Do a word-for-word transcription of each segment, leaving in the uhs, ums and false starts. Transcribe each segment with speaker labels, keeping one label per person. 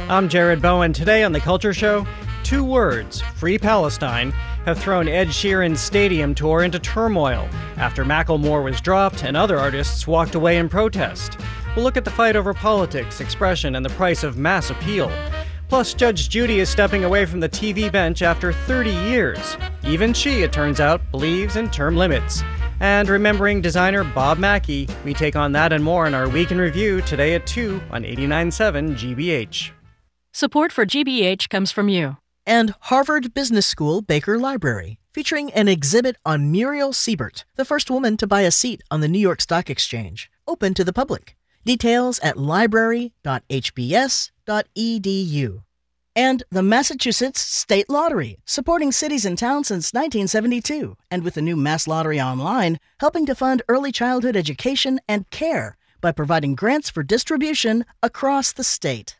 Speaker 1: I'm Jared Bowen. Today on The Culture Show, two words, Free Palestine, have thrown Ed Sheeran's stadium tour into turmoil after Macklemore was dropped and other artists walked away in protest. We'll look at the fight over politics, expression, and the price of mass appeal. Plus, Judge Judy is stepping away from the T V bench after thirty years. Even she, it turns out, believes in term limits. And remembering designer Bob Mackie, we take on that and more in our Week in Review today at two on eighty-nine point seven G B H.
Speaker 2: Support for G B H comes from you.
Speaker 3: And Harvard Business School Baker Library, featuring an exhibit on Muriel Siebert, the first woman to buy a seat on the New York Stock Exchange, open to the public. Details at library dot h b s dot e d u. And the Massachusetts State Lottery, supporting cities and towns since nineteen seventy-two, and with the new Mass Lottery Online, helping to fund early childhood education and care by providing grants for distribution across the state.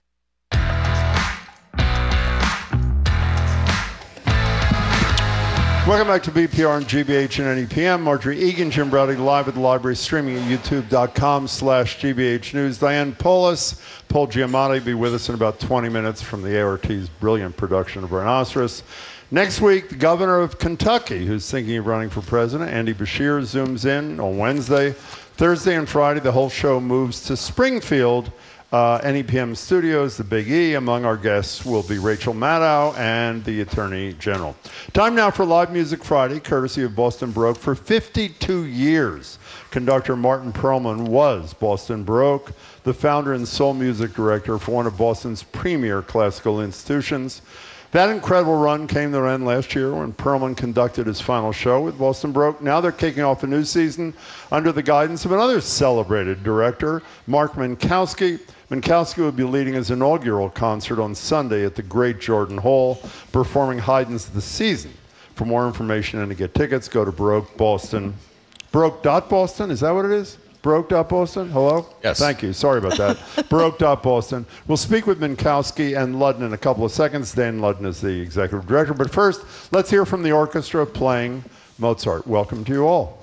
Speaker 4: Welcome back to B P R and G B H and N E P M. Marjorie Egan, Jim Browdy, live at the library, streaming at youtube.com slash GBH News. Diane Polis, Paul Giamatti be with us in about twenty minutes from the A R T's brilliant production of Rhinoceros. Next week, the governor of Kentucky, who's thinking of running for president, Andy Beshear, zooms in on Wednesday. Thursday and Friday, the whole show moves to Springfield. Uh, N E P M Studios, the Big E. Among our guests will be Rachel Maddow and the Attorney General. Time now for Live Music Friday, courtesy of Boston Baroque. For fifty-two years, conductor Martin Perlman was Boston Baroque, the founder and sole music director for one of Boston's premier classical institutions. That incredible run came to an end last year when Perlman conducted his final show with Boston Baroque. Now they're kicking off a new season under the guidance of another celebrated director, Mark Minkowski. Minkowski will be leading his inaugural concert on Sunday at the Great Jordan Hall, performing Haydn's The Season. For more information and to get tickets, go to Baroque Boston. Baroque dot Boston, is that what it is? Baroque dot Boston? Hello?
Speaker 5: Yes.
Speaker 4: Thank you. Sorry about that. Baroque dot Boston. We'll speak with Minkowski and Ludden in a couple of seconds. Dan Ludden is the executive director. But first, let's hear from the orchestra playing Mozart. Welcome to you all.